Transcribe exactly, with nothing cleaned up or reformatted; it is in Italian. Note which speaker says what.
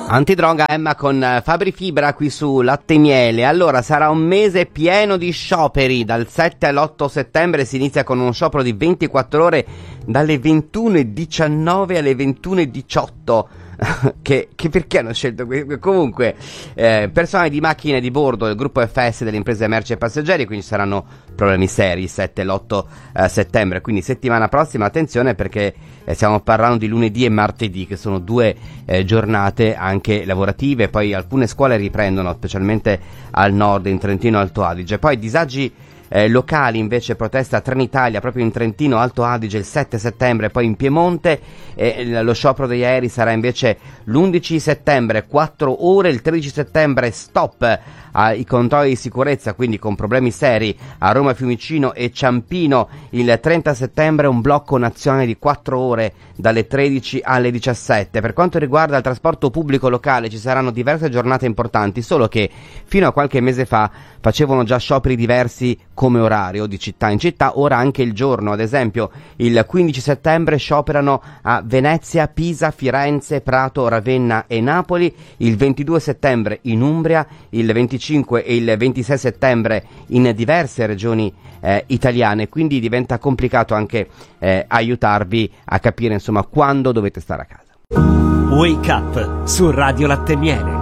Speaker 1: Antidroga Emma con Fabri Fibra qui su Latte e Miele. Allora, sarà un mese pieno di scioperi. Dal sette all'otto settembre si inizia con uno sciopero di ventiquattro ore dalle ventuno e diciannove alle ventuno e diciotto. che, che perché hanno scelto questo? Comunque, eh, personale di macchine di bordo del gruppo F S delle imprese merci e passeggeri, quindi ci saranno problemi seri il sette e l'otto eh, settembre. Quindi settimana prossima, attenzione, perché eh, stiamo parlando di lunedì e martedì, che sono due eh, giornate anche lavorative. Poi alcune scuole riprendono, specialmente al nord, in Trentino Alto Adige. Poi disagi Eh, locali, invece, protesta Trenitalia proprio in Trentino Alto Adige il sette settembre, poi in Piemonte. Eh, lo sciopero degli aerei sarà invece l'undici settembre, quattro ore, il tredici settembre stop ai controlli di sicurezza, quindi con problemi seri a Roma, Fiumicino e Ciampino. Il trenta settembre un blocco nazionale di quattro ore dalle tredici alle diciassette. Per quanto riguarda il trasporto pubblico locale ci saranno diverse giornate importanti, solo che fino a qualche mese fa facevano già scioperi diversi come orario di città in città, ora anche il giorno. Ad esempio il quindici settembre scioperano a Venezia, Pisa, Firenze, Prato, Ravenna e Napoli, il ventidue settembre in Umbria, il venticinque e il ventisei settembre in diverse regioni eh, italiane, quindi diventa complicato anche eh, aiutarvi a capire insomma quando dovete stare a casa.
Speaker 2: Wake Up su Radio Latte e Miele.